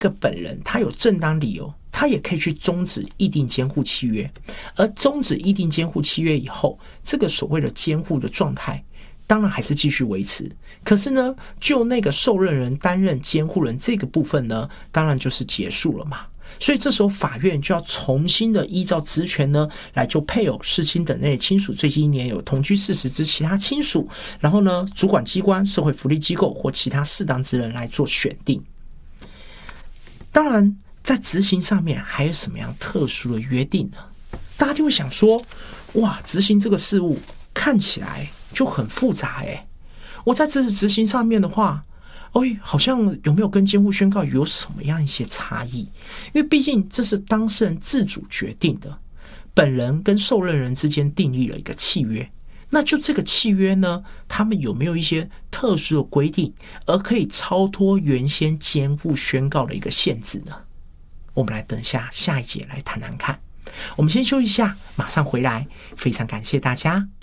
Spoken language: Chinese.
个本人他有正当理由，他也可以去终止议定监护契约。而终止议定监护契约以后，这个所谓的监护的状态当然还是继续维持，可是呢，就那个受任人担任监护人这个部分呢，当然就是结束了嘛。所以这时候法院就要重新的依照职权呢，来就配偶、世亲等类亲属最近1年有同居事实之其他亲属，然后呢，主管机关、社会福利机构或其他适当之人来做选定。当然，在执行上面还有什么样特殊的约定呢？大家就会想说，哇，执行这个事务看起来就很复杂我在这次执行上面的话，好像有没有跟监护宣告有什么样一些差异？因为毕竟这是当事人自主决定的，本人跟受任人之间订立了一个契约，那就这个契约呢，他们有没有一些特殊的规定，而可以超脱原先监护宣告的一个限制呢？我们来等下一节来谈谈看。我们先休息一下，马上回来。非常感谢大家。